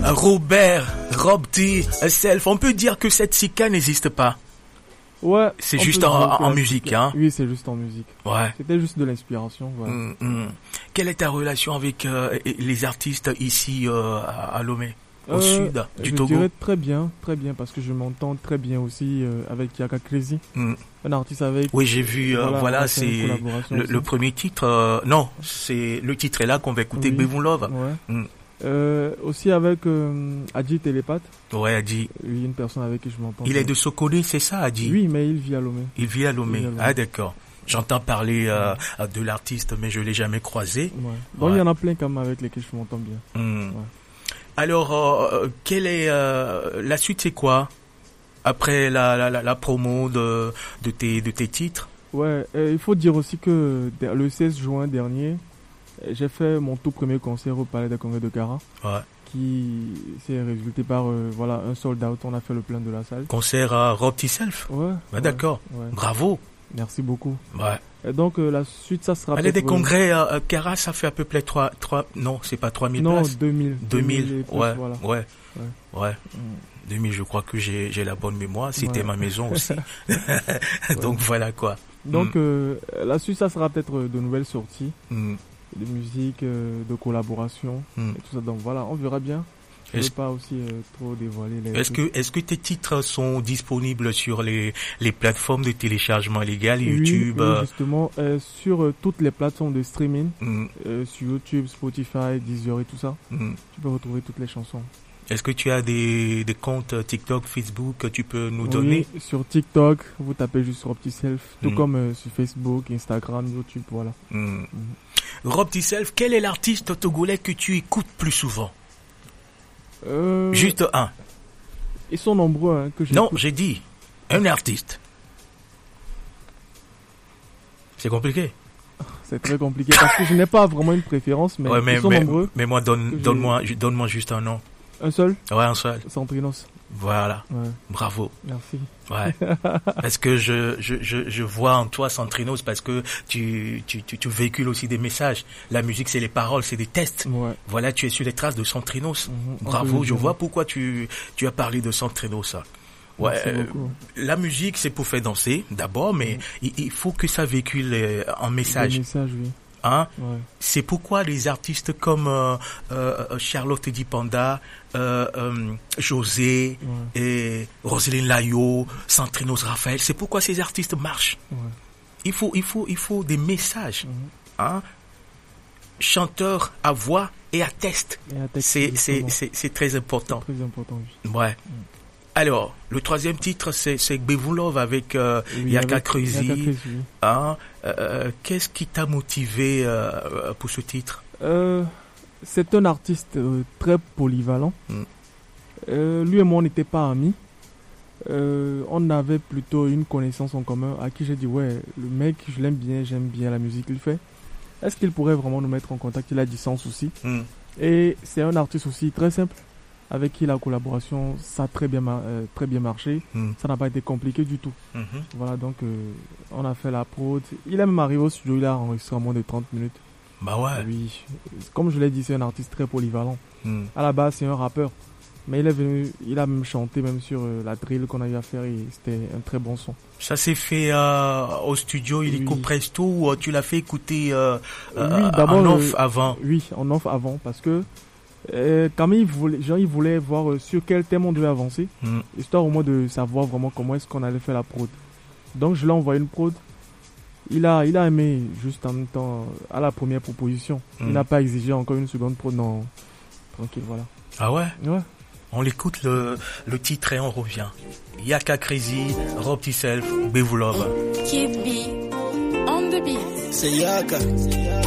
Robert, Rob T, Self, on peut dire que cette Sika n'existe pas. Ouais. C'est juste en musique, hein. Oui, c'est juste en musique. Ouais. C'était juste de l'inspiration, voilà. Quelle est ta relation avec les artistes ici à Lomé, au sud du Togo? Je dirais très bien, parce que je m'entends très bien aussi avec Yaka Crazy, un artiste avec. Oui, j'ai vu. Voilà, c'est le premier titre. Non, c'est le titre est là qu'on va écouter. Bevon Love. Ouais. Aussi avec Adji Télépathe. Ouais, Adji. Oui, une personne avec qui je m'entends. Il est de Sokone, c'est ça, Adji? Oui, mais il vit à Lomé. Il vit à Lomé. Ah, d'accord. J'entends parler de l'artiste, mais je l'ai jamais croisé. Ouais. Bon, il y en a plein quand même avec lesquels je m'entends bien. Ouais. Alors, quelle est la suite? C'est quoi après la promo de tes titres? Ouais, il faut dire aussi que le 16 juin dernier, j'ai fait mon tout premier concert au Palais des Congrès de Kara. Ouais. Qui s'est résulté par un sold out. On a fait le plein de la salle. Concert à Rob T Self. Ouais. D'accord. Ouais. Bravo. Merci beaucoup. Ouais. Et donc la suite, ça sera. Palais des Congrès Kara, ça fait à peu près 3 non, c'est pas 3000 places. Non, 2000. Ouais. 2000, je crois que j'ai la bonne mémoire. C'était ma maison aussi. Donc voilà quoi. Donc la suite, ça sera peut-être de nouvelles sorties. De musique, de collaboration, et tout ça. Donc voilà, on verra bien. Je ne veux pas aussi trop dévoiler les Est-ce que tes titres sont disponibles sur les plateformes de téléchargement légal, YouTube? Oui, justement, sur toutes les plateformes de streaming, sur YouTube, Spotify, Deezer et tout ça, tu peux retrouver toutes les chansons. Est-ce que tu as des comptes TikTok, Facebook que tu peux nous donner? Oui, sur TikTok, vous tapez juste Rob T Self, tout comme sur Facebook, Instagram, YouTube, voilà. Rob T Self, quel est l'artiste togolais que tu écoutes plus souvent? Juste un. Ils sont nombreux que j'écoute. Non, j'ai dit un artiste. C'est compliqué. C'est très compliqué parce que je n'ai pas vraiment une préférence, mais ils sont nombreux. Mais moi, donne-moi juste un nom. Un seul? Ouais, un seul. Centrinos. Voilà. Ouais. Bravo. Merci. Ouais. Parce que je vois en toi Centrinos parce que tu véhicules aussi des messages. La musique, c'est les paroles, c'est des tests. Ouais. Voilà, tu es sur les traces de Centrinos. Bravo. Je vois pourquoi tu as parlé de Centrinos. Ouais. La musique, c'est pour faire danser d'abord, mais il faut que ça véhicule un message. Un message, oui. Hein? Ouais. C'est pourquoi les artistes comme Charlotte Dipanda, José, et Roselyne Layo, Centrinos Raphaël, c'est pourquoi ces artistes marchent. Ouais. Il faut des messages. Hein? Chanteurs à voix et à texte. C'est très important. Très important, oui. Ouais. Alors, le troisième titre, c'est Bevon Love avec Yaka Crazy. Hein? Qu'est-ce qui t'a motivé pour ce titre? C'est un artiste très polyvalent. Lui et moi, on n'était pas amis. On avait plutôt une connaissance en commun à qui j'ai dit, ouais, le mec, je l'aime bien, j'aime bien la musique qu'il fait. Est-ce qu'il pourrait vraiment nous mettre en contact? Il a dit sans souci. Et c'est un artiste aussi très simple, avec qui la collaboration, ça a très bien marché. Ça n'a pas été compliqué du tout. Voilà, donc on a fait la prod. Il est même arrivé au studio, il a enregistré en moins de 30 minutes. Bah ouais. Oui, comme je l'ai dit, c'est un artiste très polyvalent. À la base, c'est un rappeur. Mais il est venu, il a même chanté même sur la drill qu'on a eu à faire et c'était un très bon son. Ça s'est fait au studio Illico Presto ou tu l'as fait écouter en off avant? Oui, en off avant parce que quand même, ils voulaient voir sur quel thème on devait avancer, histoire au moins de savoir vraiment comment est-ce qu'on allait faire la prod. Donc je lui ai envoyé une prod. Il a aimé juste en même temps à la première proposition. Il n'a pas exigé encore une seconde prod, non. Tranquille, voilà. Ah ouais? Ouais. On l'écoute le titre et on revient. Yaka Crazy, Rob T Self, Bevon Love. Keep beat on the beat. C'est Yaka.